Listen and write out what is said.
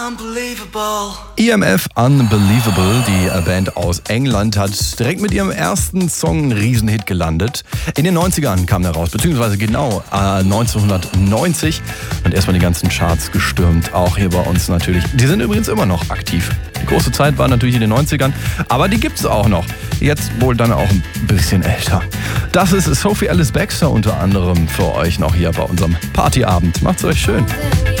Unbelievable. EMF Unbelievable, die Band aus England, hat direkt mit ihrem ersten Song einen Riesenhit gelandet. In den 90ern kam der raus, beziehungsweise genau 1990 und erstmal die ganzen Charts gestürmt, auch hier bei uns natürlich. Die sind übrigens immer noch aktiv. Die große Zeit war natürlich in den 90ern, aber die gibt's auch noch. Jetzt wohl dann auch ein bisschen älter. Das ist Sophie Ellis-Bextor unter anderem für euch noch hier bei unserem Partyabend. Macht's euch schön.